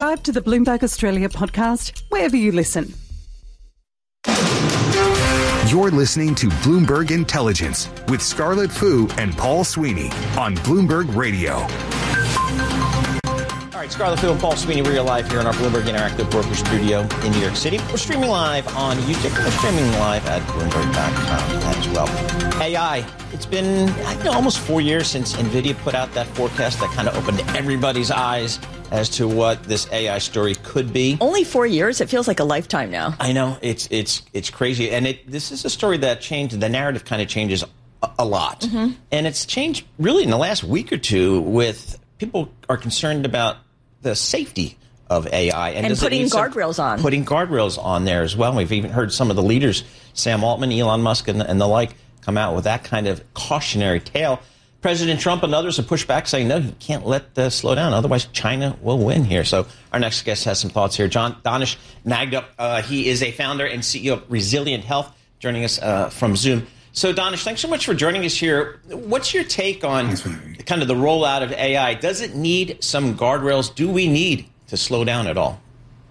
Subscribe to the Bloomberg Australia podcast wherever you listen. You're listening to Bloomberg Intelligence with Scarlett Fu and Paul Sweeney on Bloomberg Radio. All right, Scarlett Fu and Paul Sweeney, we are live here in our Bloomberg Interactive Broker Studio in New York City. We're streaming live on YouTube. We're streaming live at Bloomberg.com as well. AI, it's been almost 4 years since NVIDIA put out that forecast that kind of opened everybody's eyes as to what this AI story could be. Only 4 years? It feels like a lifetime now. I know. It's crazy. And this is a story that changed. The narrative kind of changes a lot. Mm-hmm. And it's changed really in the last week or two with people are concerned about the safety of AI. And putting guardrails on. Putting guardrails on there as well. We've even heard some of the leaders, Sam Altman, Elon Musk, and the like, come out with that kind of cautionary tale. President Trump and others have pushed back, saying, no, you can't let this slow down. Otherwise, China will win here. So our next guest has some thoughts here. Danish Nagda, he is a founder and CEO of Resilient Health, joining us from Zoom. So, Danish, thanks so much for joining us here. What's your take on kind of the rollout of AI? Does it need some guardrails? Do we need to slow down at all?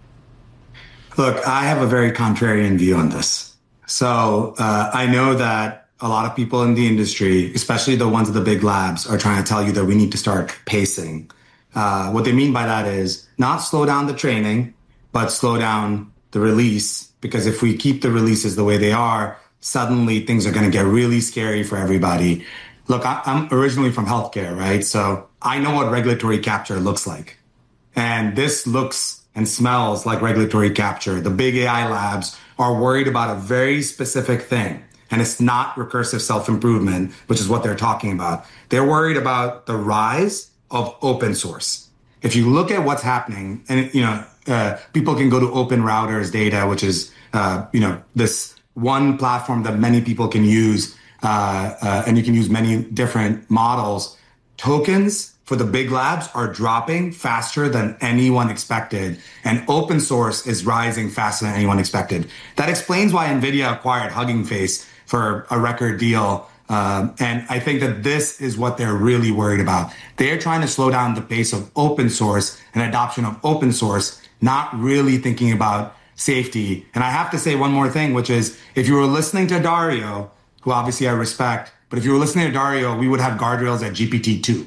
Look, I have a very contrarian view on this. So I know that a lot of people in the industry, especially the ones at the big labs, are trying to tell you that we need to start pacing. What they mean by that is not slow down the training, but slow down the release. Because if we keep the releases the way they are, suddenly things are going to get really scary for everybody. Look, I'm originally from healthcare, right? So I know what regulatory capture looks like. And this looks and smells like regulatory capture. The big AI labs are worried about a very specific thing. And it's not recursive self-improvement, which is what they're talking about. They're worried about the rise of open source. If you look at what's happening, and people can go to Open Routers data, which is this one platform that many people can use, and you can use many different models. Tokens for the big labs are dropping faster than anyone expected, and open source is rising faster than anyone expected. That explains why NVIDIA acquired Hugging Face for a record deal. And I think that this is what they're really worried about. They're trying to slow down the pace of open source and adoption of open source, not really thinking about safety. And I have to say one more thing, which is if you were listening to Dario, who obviously I respect, but if you were listening to Dario, we would have guardrails at GPT-2.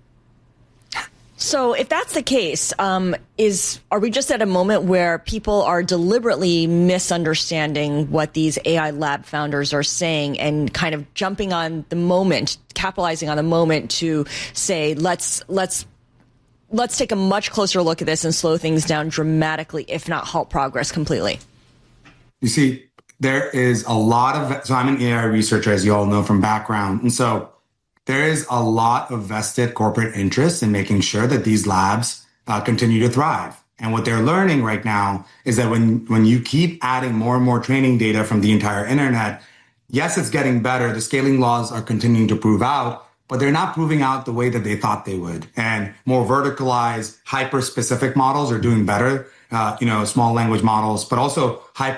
So if that's the case, are we just at a moment where people are deliberately misunderstanding what these AI lab founders are saying and kind of jumping on the moment, capitalizing on the moment to say, let's take a much closer look at this and slow things down dramatically, if not halt progress completely? You see, there is a lot of, so I'm an AI researcher, as you all know from background. And so there is a lot of vested corporate interest in making sure that these labs continue to thrive. And what they're learning right now is that when you keep adding more and more training data from the entire internet, yes, it's getting better. The scaling laws are continuing to prove out, but they're not proving out the way that they thought they would. And more verticalized, hyper-specific models are doing better. Small language models, but also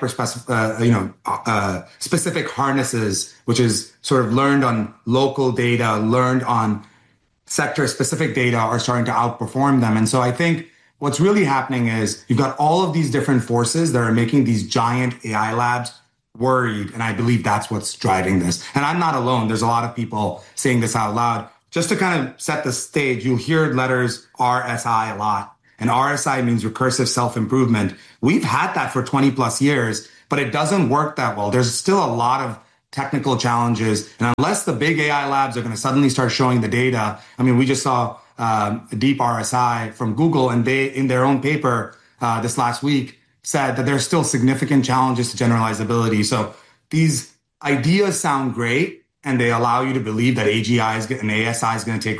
specific harnesses, which is sort of learned on local data, learned on sector-specific data, are starting to outperform them. And so I think what's really happening is you've got all of these different forces that are making these giant AI labs worried. And I believe that's what's driving this. And I'm not alone. There's a lot of people saying this out loud. Just to kind of set the stage, you'll hear letters RSI a lot. And RSI means recursive self-improvement. We've had that for 20 plus years, but it doesn't work that well. There's still a lot of technical challenges. And unless the big AI labs are going to suddenly start showing the data, I mean, we just saw Deep RSI from Google, and they, in their own paper this last week, said that there's still significant challenges to generalizability. So these ideas sound great, and they allow you to believe that AGI and ASI is going to take